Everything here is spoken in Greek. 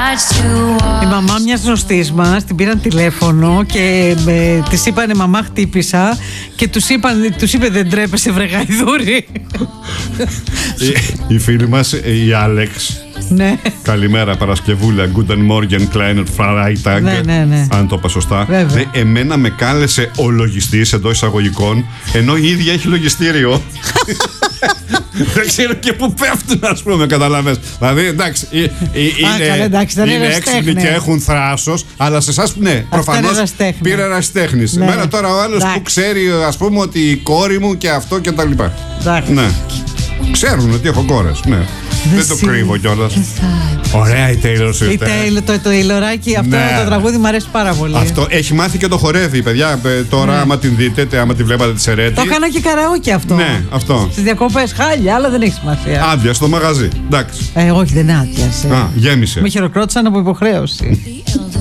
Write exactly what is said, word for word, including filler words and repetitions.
Η μαμά μιας γνωστής μας την πήραν τηλέφωνο και ε, της είπανε μαμά χτύπησα και τους, είπαν, τους είπε δεν τρέπεσαι βρε γαϊδούρη. η, η φίλη μας η Άλεξ. Ναι. Καλημέρα Παρασκευούλα. Guten Morgen, kleiner Freitag. Ναι, ναι, ναι. Αν το είπα σωστά. Βέβαια. Ναι, εμένα με κάλεσε ο λογιστής εντός εισαγωγικών, ενώ η ίδια έχει λογιστήριο. Δεν ξέρω και πού πέφτουν, ας πούμε, καταλαβαίνεις. Δηλαδή, εντάξει, ε, ε, είναι, Α, καλά, εντάξει, είναι έξυπνοι και έχουν θράσος, αλλά σε εσάς, ναι, προφανώς πήρε ερασιτέχνης. Ναι. Εμένα τώρα ο άλλος που ξέρει, ας πούμε, ότι η κόρη μου και αυτό και τα λοιπά. Ναι. Ξέρουν ότι έχω κόρες, ναι. Δεν το κρύβω κιόλας. Ωραία η Taylor Swift. Η Taylor, το, το ηλωράκι, αυτό Ναι. το τραγούδι μου αρέσει πάρα πολύ. Αυτό έχει μάθει και το χορεύει, παιδιά. Τώρα, Ναι. άμα την δείτε, άμα τη βλέπατε τη Σερέτη. Το έκανα και καραόκι αυτό. Ναι, αυτό. Στις διακοπές, χάλια, αλλά δεν έχει σημασία. Άδεια στο μαγαζί. Εντάξει. Ε, όχι, δεν άδειασε. Α, γέμισε. Με χειροκρότησαν από υποχρέωση.